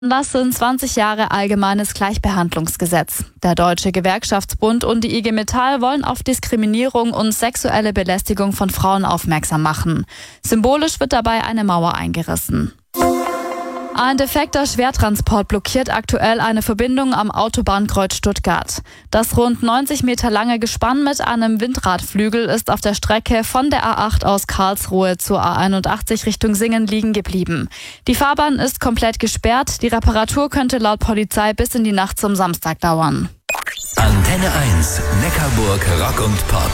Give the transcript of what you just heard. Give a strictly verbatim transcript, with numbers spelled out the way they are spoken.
Das sind zwanzig Jahre allgemeines Gleichbehandlungsgesetz. Der Deutsche Gewerkschaftsbund und die I G Metall wollen auf Diskriminierung und sexuelle Belästigung von Frauen aufmerksam machen. Symbolisch wird dabei eine Mauer eingerissen. Ein defekter Schwertransport blockiert aktuell eine Verbindung am Autobahnkreuz Stuttgart. Das rund neunzig Meter lange Gespann mit einem Windradflügel ist auf der Strecke von der A acht aus Karlsruhe zur A einundachtzig Richtung Singen liegen geblieben. Die Fahrbahn ist komplett gesperrt. Die Reparatur könnte laut Polizei bis in die Nacht zum Samstag dauern. Antenne eins, Neckarburg Rock und Pop.